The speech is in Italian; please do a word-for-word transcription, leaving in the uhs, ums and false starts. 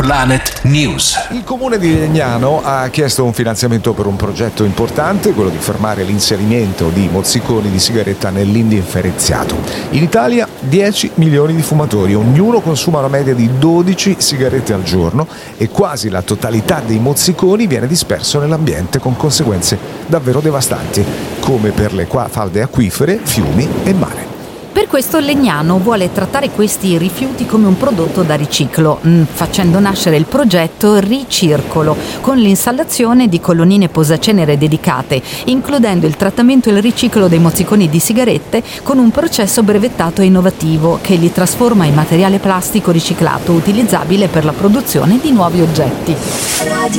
Planet News. Il comune di Legnano ha chiesto un finanziamento per un progetto importante, quello di fermare l'inserimento di mozziconi di sigaretta nell'indifferenziato. In Italia dieci milioni di fumatori, ognuno consuma una media di dodici sigarette al giorno e quasi la totalità dei mozziconi viene disperso nell'ambiente con conseguenze davvero devastanti, come per le falde acquifere, fiumi e mare. Per questo Legnano vuole trattare questi rifiuti come un prodotto da riciclo, facendo nascere il progetto Ricircolo, con l'installazione di colonnine posacenere dedicate, includendo il trattamento e il riciclo dei mozziconi di sigarette con un processo brevettato e innovativo che li trasforma in materiale plastico riciclato utilizzabile per la produzione di nuovi oggetti.